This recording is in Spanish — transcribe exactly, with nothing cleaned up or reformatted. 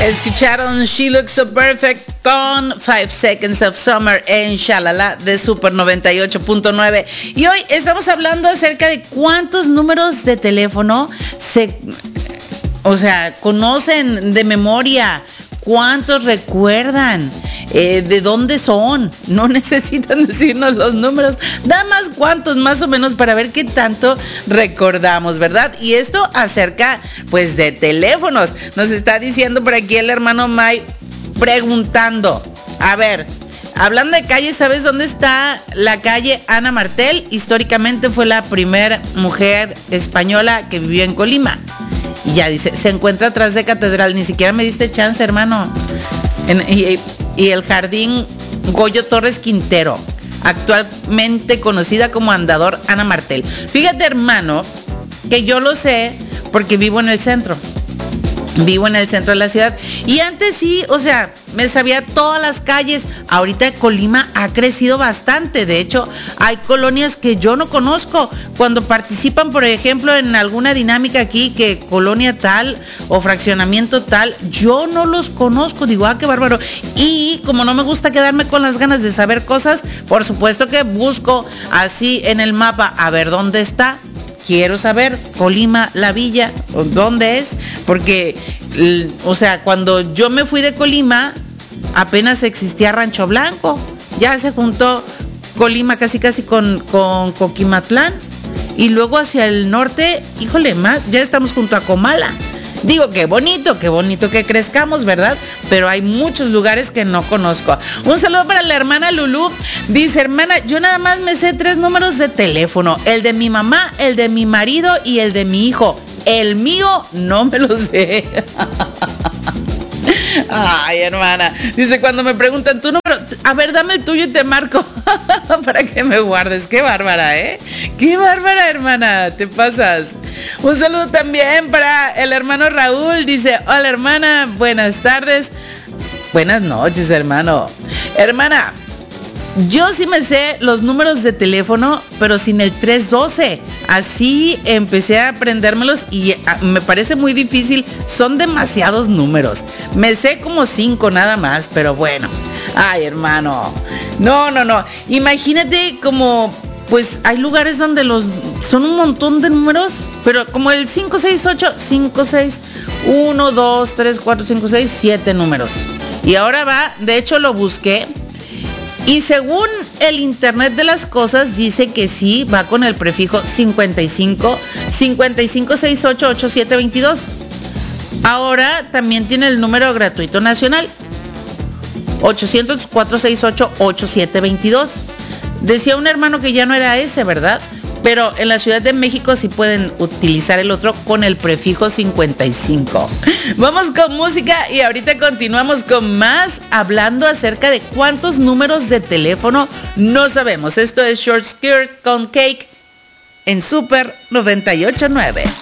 Escucharon She Looks So Perfect con Five Seconds of Summer en Shalala de Super noventa y ocho punto nueve. Y hoy estamos hablando acerca de cuántos números de teléfono se, o sea, conocen de memoria, cuántos recuerdan, eh, de dónde son. No necesitan decirnos los números, nada más cuántos más o menos para ver qué tanto recordamos, ¿verdad? Y esto acerca pues de teléfonos. Nos está diciendo por aquí el hermano May preguntando, a ver, hablando de calles, ¿sabes dónde está la calle Ana Martel? Históricamente fue la primera mujer española que vivió en Colima. Y ya dice, se encuentra atrás de Catedral. Ni siquiera me diste chance, hermano. En, y, y el jardín Goyo Torres Quintero, actualmente conocida como Andador Ana Martel. Fíjate, hermano, que yo lo sé porque vivo en el centro. Vivo en el centro de la ciudad. Y antes sí, o sea, me sabía todas las calles. Ahorita Colima ha crecido bastante. De hecho, hay colonias que yo no conozco. Cuando participan, por ejemplo, en alguna dinámica aquí, que colonia tal o fraccionamiento tal, yo no los conozco. Digo, ah, qué bárbaro. Y como no me gusta quedarme con las ganas de saber cosas, por supuesto que busco así en el mapa a ver dónde está. Quiero saber, Colima, la villa, ¿dónde es? Porque, o sea, cuando yo me fui de Colima, apenas existía Rancho Blanco. Ya se juntó Colima casi casi con, con Coquimatlán. Y luego hacia el norte, híjole, más, ya estamos junto a Comala. Digo, qué bonito, qué bonito que crezcamos, ¿verdad? Pero hay muchos lugares que no conozco. Un saludo para la hermana Lulú. Dice, hermana, yo nada más me sé tres números de teléfono. El de mi mamá, el de mi marido y el de mi hijo. El mío no me lo sé. Ay, hermana. Dice, cuando me preguntan tu número, a ver, dame el tuyo y te marco para que me guardes. Qué bárbara, ¿eh? Qué bárbara, hermana. Te pasas. Un saludo también para el hermano Raúl. Dice, hola, hermana, buenas tardes. Buenas noches, hermano. Hermana, yo sí me sé los números de teléfono, pero sin el tres doce. Así empecé a aprendérmelos y me parece muy difícil. Son demasiados números. Me sé como cinco nada más, pero bueno. Ay, hermano. No, no, no. Imagínate como, pues hay lugares donde los son un montón de números, pero como el cinco seis ocho, cinco seis, uno, dos, tres, cuatro, cinco, seis, siete números. Y ahora va, de hecho lo busqué. Y según el internet de las cosas, dice que sí, va con el prefijo cincuenta y cinco, cincuenta y cinco sesenta y ocho ochenta y siete veintidós. Ahora también tiene el número gratuito nacional, ochocientos cuatrocientos sesenta y ocho ochenta y siete veintidós. Decía un hermano que ya no era ese, ¿verdad? Pero en la Ciudad de México sí pueden utilizar el otro con el prefijo cincuenta y cinco. Vamos con música y ahorita continuamos con más, hablando acerca de cuántos números de teléfono no sabemos. Esto es Short Skirt con Cake en Super noventa y ocho punto nueve.